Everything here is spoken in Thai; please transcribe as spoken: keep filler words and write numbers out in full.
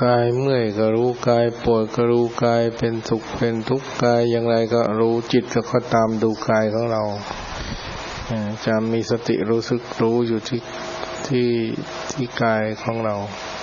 กายเมื่อยก็รู้กายปวดก็รู้กายเป็นสุขเป็นทุกข์กายอย่างไรก็รู้จิตก็ตามดูกายของเราจะมีสติรู้สึกรู้อยู่ที่ที่ที่กายของเรา